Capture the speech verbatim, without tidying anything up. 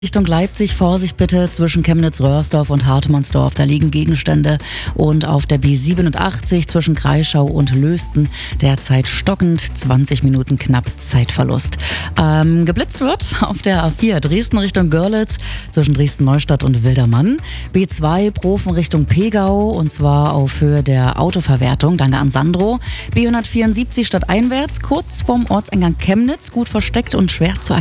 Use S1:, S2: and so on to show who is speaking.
S1: Richtung Leipzig, Vorsicht bitte zwischen Chemnitz-Röhrsdorf und Hartmannsdorf. Da liegen Gegenstände. Und auf der B siebenundachtzig zwischen Kreischau und Lösten derzeit stockend, zwanzig Minuten knapp Zeitverlust. Ähm, geblitzt wird auf der A vier Dresden Richtung Görlitz zwischen Dresden-Neustadt und Wildermann. B zwei Profen Richtung Pegau und zwar auf Höhe der Autoverwertung. Danke an Sandro. B hundertvierundsiebzig stadteinwärts kurz vorm Ortseingang Chemnitz, gut versteckt und schwer zu erkennen.